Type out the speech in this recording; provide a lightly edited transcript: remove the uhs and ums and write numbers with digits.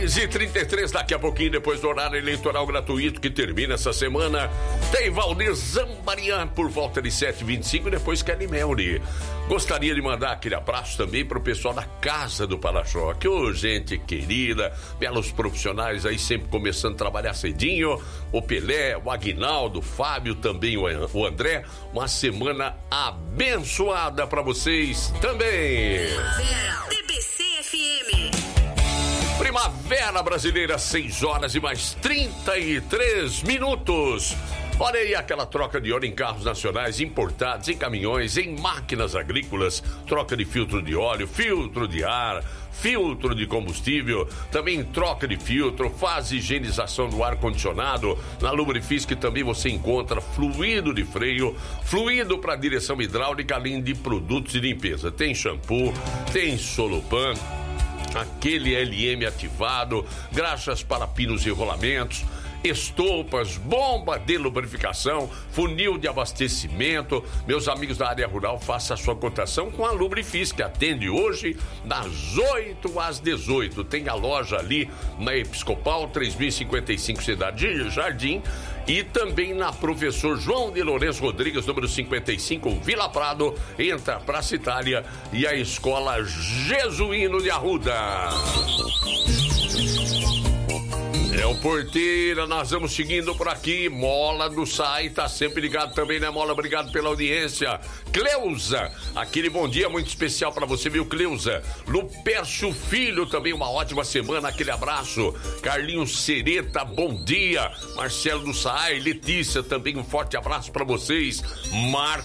6h33, daqui a pouquinho, depois do horário eleitoral gratuito que termina essa semana, tem Valdir Zambarian por volta de 7h25 e depois Kelly Melri. Gostaria de mandar aquele abraço também pro pessoal da Casa do Para-Choque. Ô, gente querida, belos profissionais aí sempre começando a trabalhar cedinho. O Pelé, o Aguinaldo, o Fábio, também o André. Uma semana abençoada pra vocês também. TBC FM. Primavera Brasileira, 6 horas e mais 33 minutos. Olha aí aquela troca de óleo em carros nacionais, importados, em caminhões, em máquinas agrícolas, troca de filtro de óleo, filtro de ar, filtro de combustível, também troca de filtro, faz higienização do ar-condicionado. Na Lubrifisk também você encontra fluido de freio, fluido para direção hidráulica, além de produtos de limpeza. Tem shampoo, tem Solopan, aquele LM ativado, graxas para pinos e rolamentos, estopas, bomba de lubrificação, funil de abastecimento. Meus amigos da área rural, faça a sua cotação com a Lubrifisk, que atende hoje das 8 às 18. Tem a loja ali na Episcopal 3055, Cidade de Jardim, e também na Professor João de Lourenço Rodrigues, número 55, Vila Prado, entre a Praça Itália e a Escola Jesuíno de Arruda. É o Porteira, nós vamos seguindo por aqui. Mola do SAI, tá sempre ligado também, né, Mola? Obrigado pela audiência. Cleusa, aquele bom dia muito especial pra você, viu, Cleusa? Lupércio Filho, também uma ótima semana, aquele abraço. Carlinhos Sereta, bom dia. Marcelo do SAI, Letícia, também um forte abraço pra vocês.